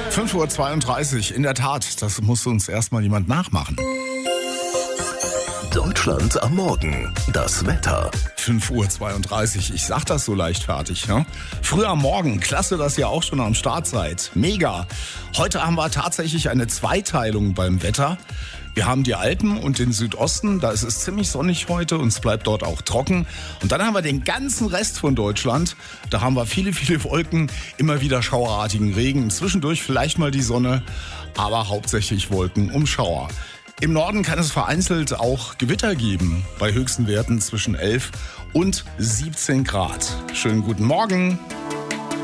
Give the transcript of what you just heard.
5:32 Uhr, in der Tat, das muss uns erstmal jemand nachmachen. Deutschland am Morgen, das Wetter. 5:32 Uhr, ich sag das so leichtfertig, ne? Früh am Morgen, klasse, dass ihr auch schon am Start seid. Mega. Heute haben wir tatsächlich eine Zweiteilung beim Wetter. Wir haben die Alpen und den Südosten, da ist es ziemlich sonnig heute und es bleibt dort auch trocken. Und dann haben wir den ganzen Rest von Deutschland, da haben wir viele, viele Wolken, immer wieder schauerartigen Regen, zwischendurch vielleicht mal die Sonne, aber hauptsächlich Wolken um Schauer. Im Norden kann es vereinzelt auch Gewitter geben, bei höchsten Werten zwischen 11 und 17 Grad. Schönen guten Morgen.